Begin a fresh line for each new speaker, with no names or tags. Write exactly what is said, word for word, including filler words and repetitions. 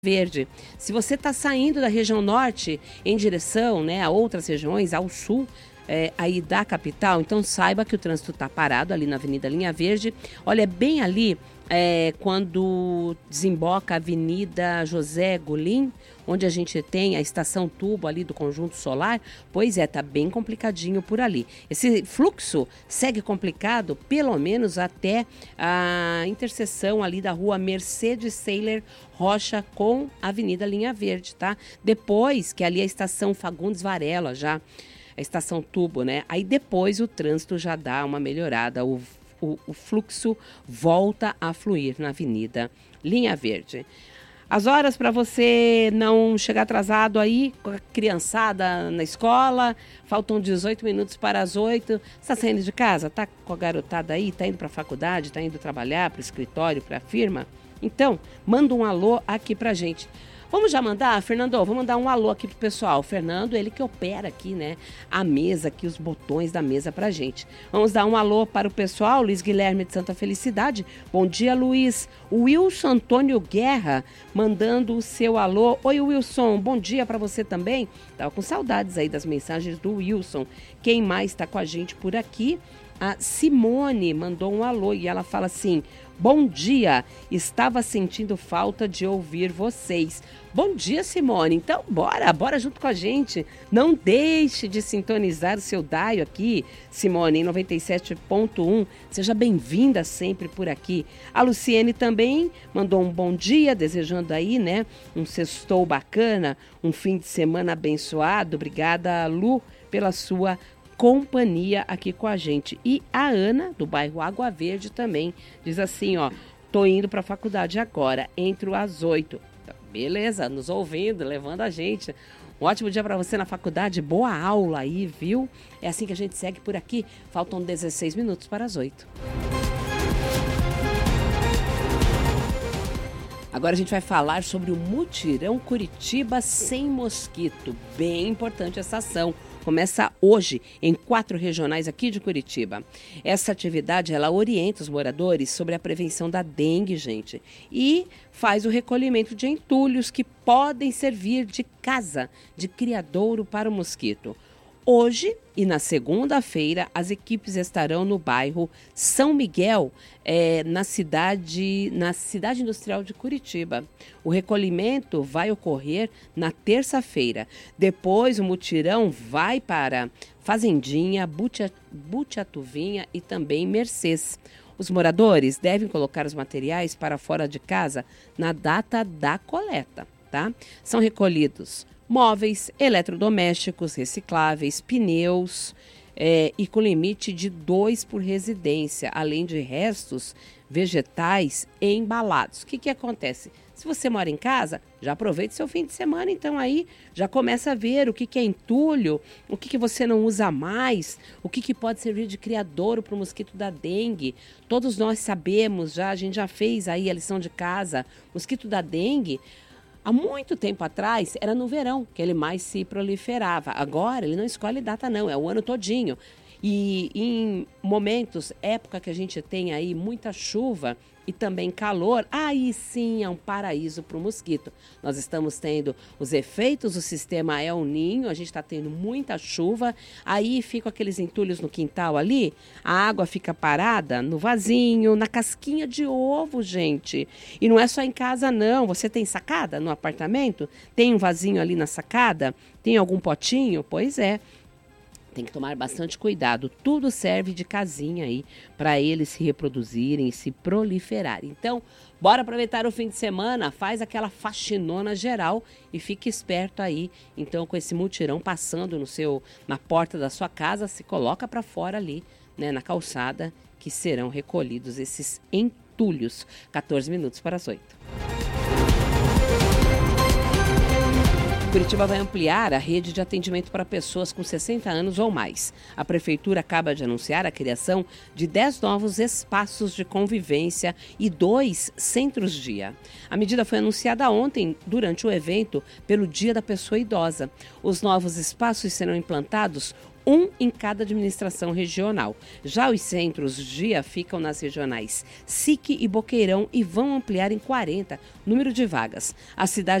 Verde. Se você está saindo da região norte em direção, né, a outras regiões, ao sul, é, aí da capital, então saiba que o trânsito está parado ali na Avenida Linha Verde. Olha, bem ali, é, quando desemboca a Avenida José Goulin, onde a gente tem a estação tubo ali do Conjunto Solar, pois é, tá bem complicadinho por ali. Esse fluxo segue complicado, pelo menos até a interseção ali da rua Mercedes Seiler Rocha com a Avenida Linha Verde, tá? Depois, que ali é a estação Fagundes Varela já, a estação tubo, né? Aí depois o trânsito já dá uma melhorada, o, o, o fluxo volta a fluir na Avenida Linha Verde. As horas para você não chegar atrasado aí com a criançada na escola, faltam dezoito minutos para as oito. Está saindo de casa? Está com a garotada aí? Está indo para a faculdade? Está indo trabalhar para o escritório, para a firma? Então, manda um alô aqui para a gente. Vamos já mandar, Fernando? Vamos mandar um alô aqui pro pessoal. O Fernando, ele que opera aqui, né, a mesa aqui, os botões da mesa pra gente. Vamos dar um alô para o pessoal, Luiz Guilherme de Santa Felicidade. Bom dia, Luiz. O Wilson Antônio Guerra mandando o seu alô. Oi, Wilson, bom dia para você também. Tava com saudades aí das mensagens do Wilson. Quem mais está com a gente por aqui? A Simone mandou um alô e ela fala assim: bom dia, estava sentindo falta de ouvir vocês. Bom dia, Simone. Então, bora, bora junto com a gente. Não deixe de sintonizar o seu Daio aqui, Simone, em noventa e sete ponto um. Seja bem-vinda sempre por aqui. A Luciene também mandou um bom dia, desejando aí, né, um sextou bacana, um fim de semana abençoado. Obrigada, Lu, pela sua companhia aqui com a gente. E a Ana, do bairro Água Verde, também diz assim, ó: tô indo para a faculdade agora, entro às oito. Beleza, nos ouvindo, levando a gente. Um ótimo dia para você na faculdade, boa aula aí, viu? É assim que a gente segue por aqui. Faltam dezesseis minutos para as oito. Agora a gente vai falar sobre o Mutirão Curitiba Sem Mosquito. Bem importante essa ação. Começa hoje em quatro regionais aqui de Curitiba. Essa atividade, ela orienta os moradores sobre a prevenção da dengue, gente, e faz o recolhimento de entulhos que podem servir de casa de criadouro para o mosquito. Hoje e na segunda-feira, as equipes estarão no bairro São Miguel, é, na, cidade, na cidade industrial de Curitiba. O recolhimento vai ocorrer na terça-feira. Depois, o mutirão vai para Fazendinha, Butia, Butiatuvinha e também Mercês. Os moradores devem colocar os materiais para fora de casa na data da coleta, tá? São recolhidos móveis, eletrodomésticos, recicláveis, pneus é, e com limite de dois por residência, além de restos vegetais embalados. O que que acontece? Se você mora em casa, já aproveite seu fim de semana, então aí já começa a ver o que que é entulho, o que que você não usa mais, o que que pode servir de criadouro para o mosquito da dengue. Todos nós sabemos, já a gente já fez aí a lição de casa, mosquito da dengue. Há muito tempo atrás, era no verão que ele mais se proliferava. Agora, ele não escolhe data não, é o ano todinho. E em momentos, época que a gente tem aí muita chuva e também calor, aí sim é um paraíso para o mosquito. Nós estamos tendo os efeitos do sistema El Niño, a gente está tendo muita chuva, aí ficam aqueles entulhos no quintal ali, a água fica parada no vasinho, na casquinha de ovo, gente. E não é só em casa não, você tem sacada no apartamento? Tem um vasinho ali na sacada? Tem algum potinho? Pois é. Tem que tomar bastante cuidado. Tudo serve de casinha aí para eles se reproduzirem e se proliferarem. Então, bora aproveitar o fim de semana, faz aquela faxinona geral e fique esperto aí. Então, com esse mutirão passando no seu, na porta da sua casa, se coloca para fora ali, né, na calçada, que serão recolhidos esses entulhos. quatorze minutos para as oito. Curitiba vai ampliar a rede de atendimento para pessoas com sessenta anos ou mais. A Prefeitura acaba de anunciar a criação de dez novos espaços de convivência e dois centros-dia. A medida foi anunciada ontem, durante o evento, pelo Dia da Pessoa Idosa. Os novos espaços serão implantados um em cada administração regional. Já os centros G I A ficam nas regionais S I C e Boqueirão e vão ampliar em quarenta o número de vagas. A cidade